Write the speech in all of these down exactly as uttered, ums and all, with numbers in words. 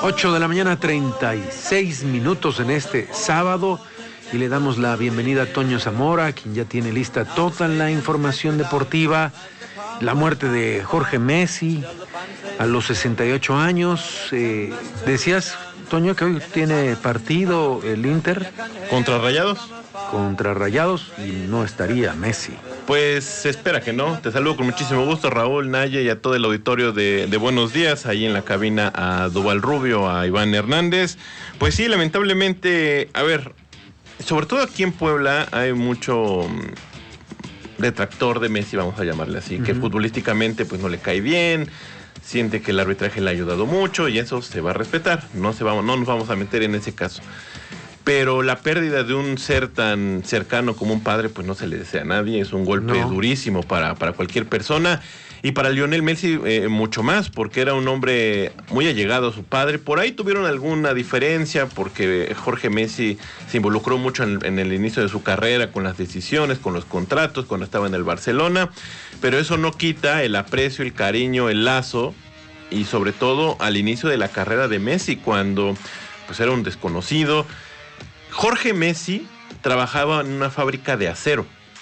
ocho de la mañana, treinta y seis minutos en este sábado, y le damos la bienvenida a Toño Zamora, quien ya tiene lista toda la información deportiva. La muerte de Jorge Messi a los sesenta y ocho años. Eh, decías, Toño, que hoy tiene partido el Inter. ¿Contra Rayados? Contra Rayados, y no estaría Messi. Pues se espera que no. Te saludo con muchísimo gusto, Raúl, Naye, y a todo el auditorio de, de Buenos Días, ahí en la cabina a Duval Rubio, a Iván Hernández. Pues sí, lamentablemente, a ver, sobre todo aquí en Puebla hay mucho detractor de Messi, vamos a llamarle así, uh-huh. que futbolísticamente pues no le cae bien, siente que el arbitraje le ha ayudado mucho y eso se va a respetar, no, se va, no nos vamos a meter en ese caso. Pero la pérdida de un ser tan cercano como un padre, pues no se le desea a nadie, es un golpe no. durísimo para, para cualquier persona. Y para Lionel Messi eh, mucho más, porque era un hombre muy allegado a su padre. Por ahí tuvieron alguna diferencia, porque Jorge Messi se involucró mucho en, en el inicio de su carrera, con las decisiones, con los contratos, cuando estaba en el Barcelona. Pero eso no quita el aprecio, el cariño, el lazo, y sobre todo al inicio de la carrera de Messi, cuando pues era un desconocido. Jorge Messi trabajaba en una fábrica de acero.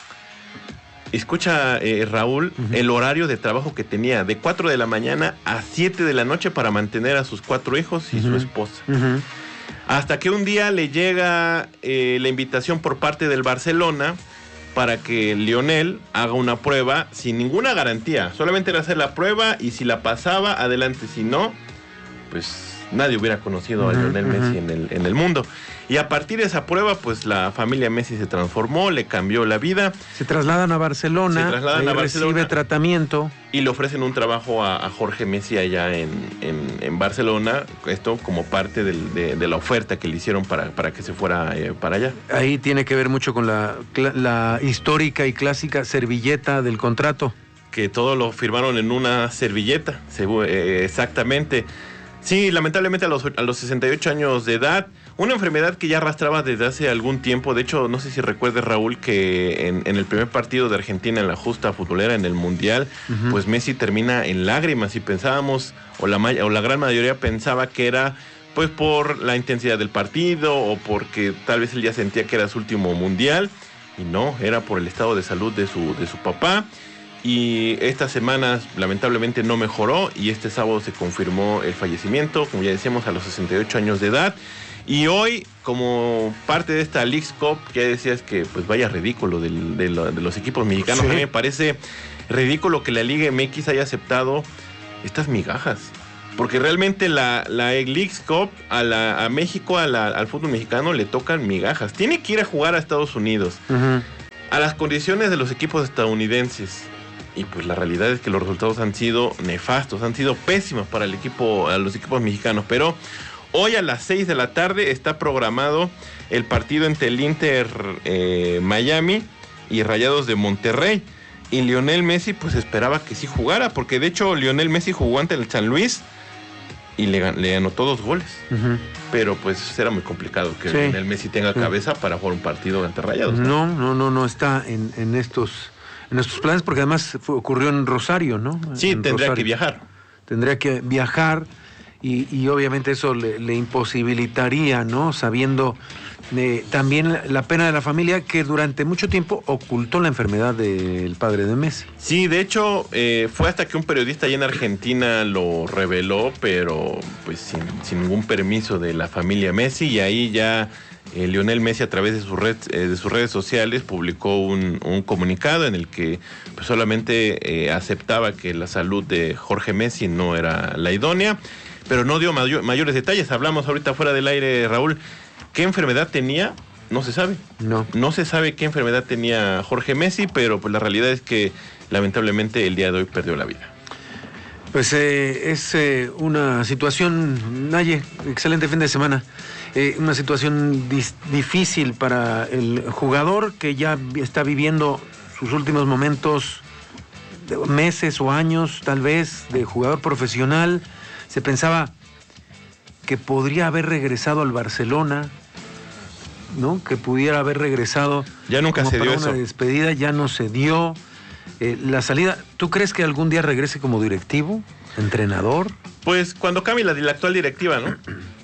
Escucha, eh, Raúl, uh-huh. el horario de trabajo que tenía, de cuatro de la mañana a siete de la noche para mantener a sus cuatro hijos y uh-huh. su esposa. Uh-huh. Hasta que un día le llega eh, la invitación por parte del Barcelona para que Lionel haga una prueba sin ninguna garantía. Solamente era hacer la prueba y si la pasaba, adelante. Si no, pues nadie hubiera conocido uh-huh, a Lionel uh-huh. Messi en el, en el mundo. Y a partir de esa prueba, pues la familia Messi se transformó, le cambió la vida. Se trasladan a Barcelona, se trasladan a Barcelona, recibe tratamiento. Y le ofrecen un trabajo a, a Jorge Messi allá en, en, en Barcelona, esto como parte del, de, de la oferta que le hicieron para, para que se fuera eh, para allá. Ahí tiene que ver mucho con la, la histórica y clásica servilleta del contrato. Que todo lo firmaron en una servilleta, eh, exactamente. Sí, lamentablemente a los, a los sesenta y ocho años de edad, una enfermedad que ya arrastraba desde hace algún tiempo. De hecho, no sé si recuerdes, Raúl, que en, en el primer partido de Argentina en la justa futbolera en el Mundial, uh-huh. pues Messi termina en lágrimas y pensábamos, o la, o la gran mayoría pensaba que era pues por la intensidad del partido o porque tal vez él ya sentía que era su último Mundial, y no, era por el estado de salud de su, de su papá. Y estas semanas lamentablemente no mejoró y este sábado se confirmó el fallecimiento, como ya decíamos, a los sesenta y ocho años de edad. Y hoy, como parte de esta Leagues Cup, que ya decías que pues vaya ridículo del, de, lo, de los equipos mexicanos, sí. A mí me parece ridículo que la Liga M X haya aceptado estas migajas. Porque realmente la, la Leagues Cup a, la, a México, a la, al fútbol mexicano le tocan migajas. Tiene que ir a jugar a Estados Unidos, uh-huh. a las condiciones de los equipos estadounidenses. Y pues la realidad es que los resultados han sido nefastos, han sido pésimos para el equipo, a los equipos mexicanos. Pero hoy a las seis de la tarde está programado el partido entre el Inter eh, Miami y Rayados de Monterrey. Y Lionel Messi pues esperaba que sí jugara, porque de hecho Lionel Messi jugó ante el San Luis y le, le anotó dos goles. Uh-huh. Pero pues era muy complicado que sí. Lionel Messi tenga sí. cabeza para jugar un partido ante Rayados. No, no, no, no está en, en estos... en estos planes, porque además fue, ocurrió en Rosario, ¿no? Sí, en tendría Rosario. que viajar. Tendría que viajar y, y obviamente eso le, le imposibilitaría, ¿no? Sabiendo eh, también la pena de la familia, que durante mucho tiempo ocultó la enfermedad del padre de Messi. Sí, de hecho, eh, fue hasta que un periodista allá en Argentina lo reveló, pero pues sin, sin ningún permiso de la familia Messi, y ahí ya... Eh, Lionel Messi a través de, su red, eh, de sus redes sociales publicó un, un comunicado en el que pues, solamente eh, aceptaba que la salud de Jorge Messi no era la idónea, pero no dio mayor, mayores detalles. Hablamos ahorita fuera del aire, Raúl, ¿qué enfermedad tenía? No se sabe. No. No se sabe qué enfermedad tenía Jorge Messi, pero pues la realidad es que lamentablemente el día de hoy perdió la vida. Pues eh, es eh, una situación, Naye, excelente fin de semana. Eh, una situación dis- difícil para el jugador que ya está viviendo sus últimos momentos, de meses o años tal vez, de jugador profesional. Se pensaba que podría haber regresado al Barcelona, ¿no? Que pudiera haber regresado. Ya nunca se dio eso. Una despedida, ya no se dio. Eh, la salida, ¿tú crees que algún día regrese como directivo, entrenador? Pues cuando cambie la, la actual directiva, ¿no?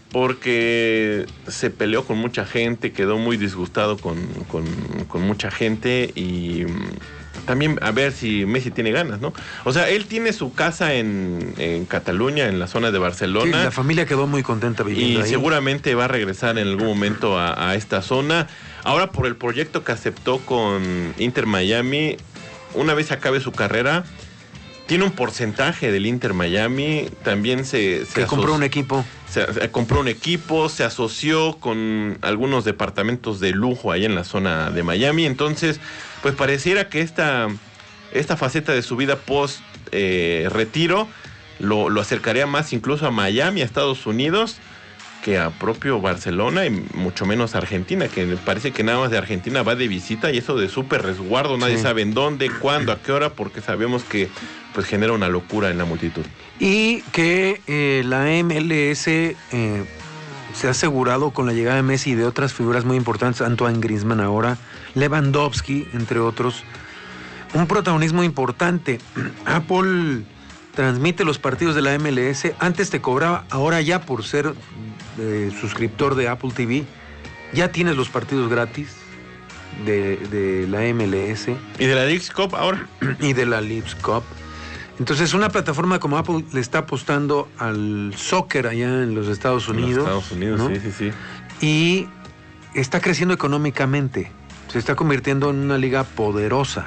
Porque se peleó con mucha gente, quedó muy disgustado con, con, con mucha gente y también a ver si Messi tiene ganas, ¿no? O sea, él tiene su casa en, en Cataluña, en la zona de Barcelona. Sí, la familia quedó muy contenta viviendo y ahí. seguramente va a regresar en algún momento a, a esta zona. Ahora por el proyecto que aceptó con Inter Miami, una vez acabe su carrera, tiene un porcentaje del Inter Miami, también se... se que compró un equipo. Se, se compró un equipo, se asoció con algunos departamentos de lujo ahí en la zona de Miami, entonces pues pareciera que esta, esta faceta de su vida post eh, retiro lo, lo acercaría más incluso a Miami, a Estados Unidos, que a propio Barcelona y mucho menos a Argentina, que me parece que nada más de Argentina va de visita y eso de súper resguardo, nadie sí. sabe en dónde, cuándo, a qué hora, porque sabemos que pues genera una locura en la multitud. Y que eh, la M L S eh, se ha asegurado con la llegada de Messi y de otras figuras muy importantes, Antoine Griezmann ahora, Lewandowski, entre otros, un protagonismo importante. Apple transmite los partidos de la M L S, antes te cobraba, ahora ya por ser eh, suscriptor de Apple T V, ya tienes los partidos gratis de, de la M L S. ¿Y de la Leagues Cup ahora? Y de la Leagues Cup. Entonces, una plataforma como Apple le está apostando al soccer allá en los Estados Unidos. En los Estados Unidos, ¿no? sí, sí, sí. Y está creciendo económicamente. Se está convirtiendo en una liga poderosa.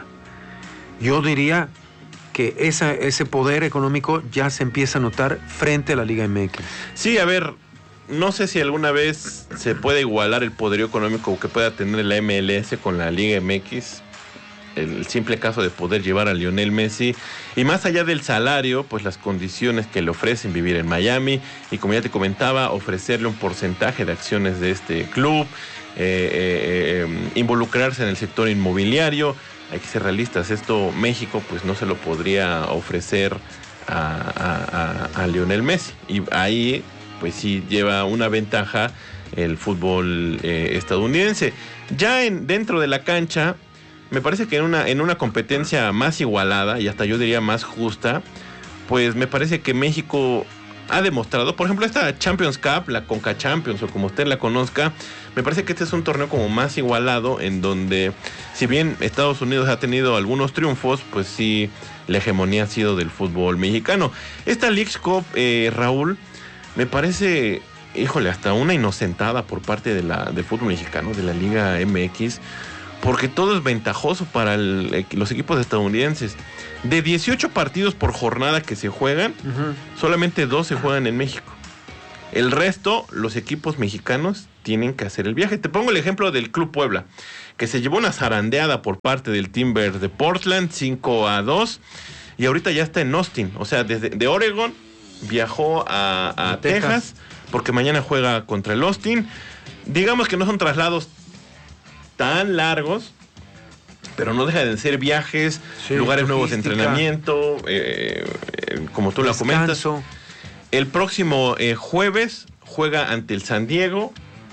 Yo diría que esa, ese poder económico ya se empieza a notar frente a la Liga M X. Sí, a ver, no sé si alguna vez se puede igualar el poderío económico que pueda tener la M L S con la Liga M X. El simple caso de poder llevar a Lionel Messi y más allá del salario, pues las condiciones que le ofrecen vivir en Miami y como ya te comentaba, ofrecerle un porcentaje de acciones de este club, eh, eh, eh, involucrarse en el sector inmobiliario. Hay que ser realistas, esto México pues no se lo podría ofrecer a, a, a, a Lionel Messi y ahí pues sí lleva una ventaja el fútbol eh, estadounidense. Ya en, dentro de la cancha, me parece que en una, en una competencia más igualada y hasta yo diría más justa, pues me parece que México ha demostrado, por ejemplo, esta Champions Cup, la Conca Champions o como usted la conozca, me parece que este es un torneo como más igualado en donde, si bien Estados Unidos ha tenido algunos triunfos, pues sí, la hegemonía ha sido del fútbol mexicano. Esta Leagues Cup, eh, Raúl, me parece, híjole, hasta una inocentada por parte de la, del fútbol mexicano, de la Liga M X, porque todo es ventajoso para el, los equipos estadounidenses. De dieciocho partidos por jornada que se juegan, uh-huh. solamente dos se juegan en México. El resto, los equipos mexicanos tienen que hacer el viaje. Te pongo el ejemplo del Club Puebla, que se llevó una zarandeada por parte del Timber de Portland, cinco a dos, y ahorita ya está en Austin. O sea, desde de Oregon viajó a, a Texas, Texas, porque mañana juega contra el Austin. Digamos que no son traslados tan largos, pero no deja de ser viajes, sí, lugares nuevos de entrenamiento, eh, eh, como tú lo comentas. El próximo eh, jueves juega ante el San Diego.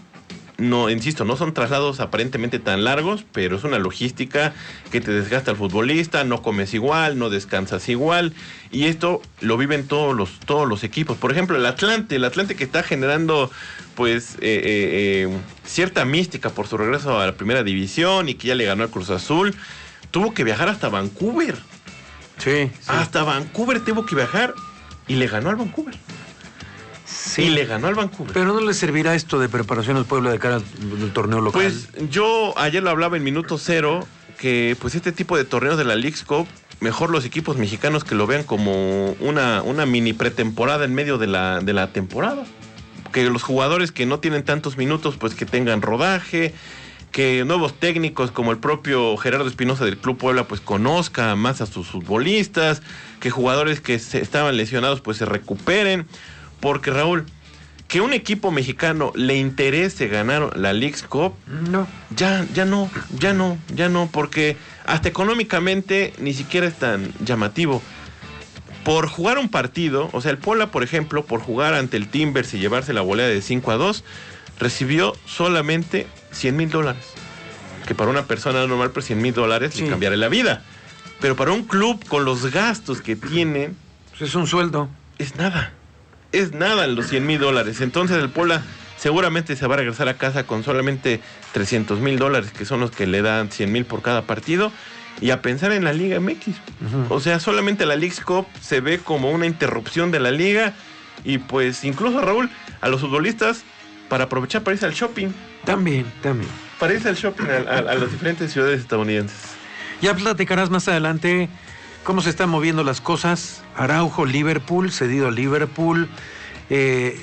No, insisto, no son traslados aparentemente tan largos, pero es una logística que te desgasta al futbolista, no comes igual, no descansas igual, y esto lo viven todos los, todos los equipos. Por ejemplo, el Atlante, el Atlante que está generando pues eh, eh, eh, cierta mística por su regreso a la primera división y que ya le ganó al Cruz Azul, tuvo que viajar hasta Vancouver. Sí, sí. Hasta Vancouver tuvo que viajar y le ganó al Vancouver. Sí. Y le ganó al Vancouver. Pero no le servirá esto de preparación al pueblo de cara al, al torneo local. Pues yo ayer lo hablaba en minuto cero, que pues este tipo de torneos de la Leagues Cup, mejor los equipos mexicanos que lo vean como una, una mini pretemporada en medio de la, de la temporada. Que los jugadores que no tienen tantos minutos, pues que tengan rodaje, que nuevos técnicos como el propio Gerardo Espinosa del Club Puebla, pues conozca más a sus futbolistas, que jugadores que se estaban lesionados, pues se recuperen. Porque, Raúl, que un equipo mexicano le interese ganar la Leagues Cup, no. ya, ya no, ya no, ya no, porque hasta económicamente ni siquiera es tan llamativo. Por jugar un partido, o sea, el Puebla, por ejemplo, por jugar ante el Timbers y llevarse la goleada de cinco a dos, recibió solamente cien mil dólares. Que para una persona normal, pues cien mil dólares sí. le cambiará la vida. Pero para un club con los gastos que tienen... Pues es un sueldo. Es nada. es nada en los cien mil dólares. Entonces el Puebla seguramente se va a regresar a casa con solamente trescientos mil dólares, que son los que le dan cien mil por cada partido, y a pensar en la Liga M X. Uh-huh. O sea, solamente la Leagues Cup se ve como una interrupción de la liga, y pues incluso, Raúl, a los futbolistas para aprovechar para irse al shopping. También, también. Para irse al shopping a, a, a las diferentes ciudades estadounidenses. Ya platicarás más adelante cómo se están moviendo las cosas. Araujo, Liverpool, cedido a Liverpool. Eh,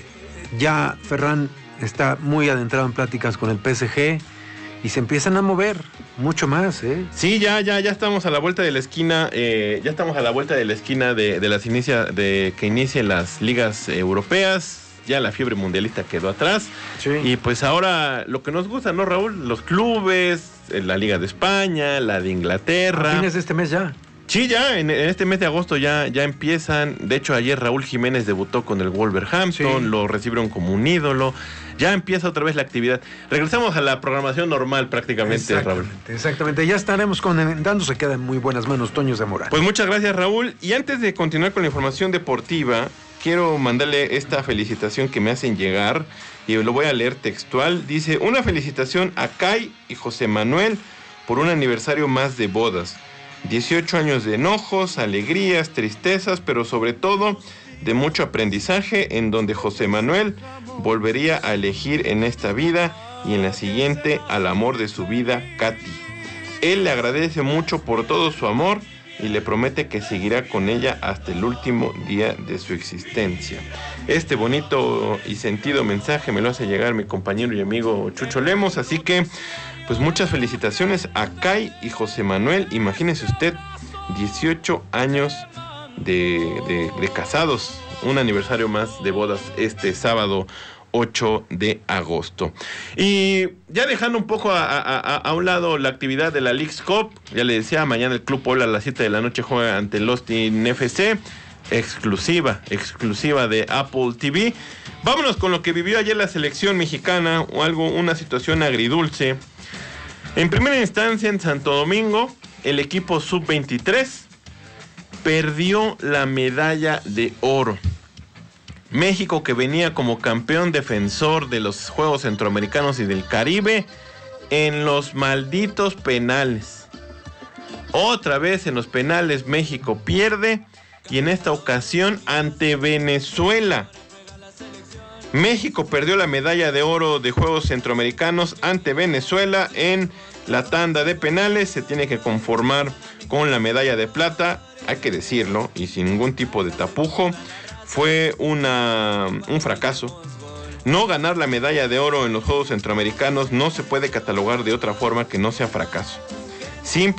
ya Ferran está muy adentrado en pláticas con el P S G y se empiezan a mover mucho más, ¿eh? Sí, ya, ya, ya estamos a la vuelta de la esquina, eh, ya estamos a la vuelta de la esquina de, de las inicia, de que inicien las ligas europeas. Ya la fiebre mundialista quedó atrás. Sí. Y pues ahora lo que nos gusta, ¿no, Raúl? Los clubes, la Liga de España, la de Inglaterra. A fines de este mes ya. Sí, ya, en, en este mes de agosto ya, ya empiezan. De hecho, ayer Raúl Jiménez debutó con el Wolverhampton, sí. Lo recibieron como un ídolo. Ya empieza otra vez la actividad. Regresamos a la programación normal prácticamente, exactamente, Raúl. Exactamente, ya estaremos comentando, se queda en muy buenas manos Toño Zamora. Pues muchas gracias, Raúl. Y antes de continuar con la información deportiva, quiero mandarle esta felicitación que me hacen llegar, y lo voy a leer textual. Dice: una felicitación a Kai y José Manuel por un aniversario más de bodas. dieciocho años de enojos, alegrías, tristezas, pero sobre todo de mucho aprendizaje, en donde José Manuel volvería a elegir en esta vida y en la siguiente al amor de su vida, Katy. Él le agradece mucho por todo su amor y le promete que seguirá con ella hasta el último día de su existencia. Este bonito y sentido mensaje me lo hace llegar mi compañero y amigo Chucho Lemos, así que pues muchas felicitaciones a Kai y José Manuel. Imagínese usted, dieciocho años de, de, de casados, un aniversario más de bodas este sábado ocho de agosto. Y ya dejando un poco a, a, a, a un lado la actividad de la Leagues Cup, ya le decía, mañana el Club Puebla a las siete de la noche juega ante el Austin F C, exclusiva, exclusiva de Apple T V. Vámonos con lo que vivió ayer la selección mexicana, o algo, una situación agridulce. En primera instancia, en Santo Domingo, el equipo sub veintitrés perdió la medalla de oro. México, que venía como campeón defensor de los Juegos Centroamericanos y del Caribe, en los malditos penales. Otra vez en los penales México pierde, y en esta ocasión ante Venezuela. México perdió la medalla de oro de Juegos Centroamericanos ante Venezuela en la tanda de penales. Se tiene que conformar con la medalla de plata, hay que decirlo, y sin ningún tipo de tapujo. Fue una, un fracaso. No ganar la medalla de oro en los Juegos Centroamericanos no se puede catalogar de otra forma que no sea fracaso. Simple